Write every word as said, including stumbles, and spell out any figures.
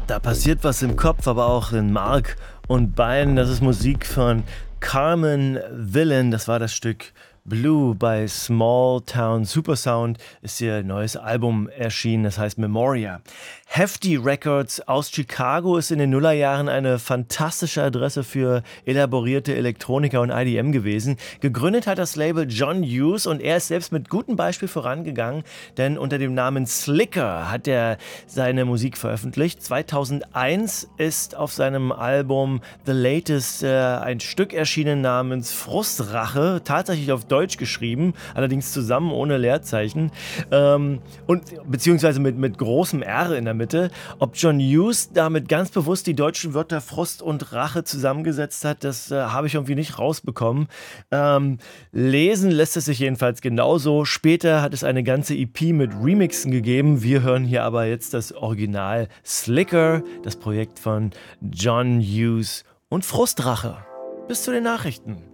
Da passiert was im Kopf, aber auch in Mark und Beinen. Das ist Musik von Carmen Villain. Das war das Stück Blue bei Small Town Supersound. Ist ihr neues Album erschienen, das heißt Memoria. Hefty Records aus Chicago ist in den Nullerjahren eine fantastische Adresse für elaborierte Elektronika und I D M gewesen. Gegründet hat das Label John Hughes und er ist selbst mit gutem Beispiel vorangegangen, denn unter dem Namen Slicker hat er seine Musik veröffentlicht. zweitausendeins ist auf seinem Album The Latest äh, ein Stück erschienen namens Frustrache, tatsächlich auf Deutsch geschrieben, allerdings zusammen ohne Leerzeichen ähm, und beziehungsweise mit, mit großem R in der Mitte. Ob John Hughes damit ganz bewusst die deutschen Wörter Frust und Rache zusammengesetzt hat, das äh, habe ich irgendwie nicht rausbekommen. Ähm, lesen lässt es sich jedenfalls genauso. Später hat es eine ganze E P mit Remixen gegeben. Wir hören hier aber jetzt das Original Slicker, das Projekt von John Hughes und Frustrache. Bis zu den Nachrichten.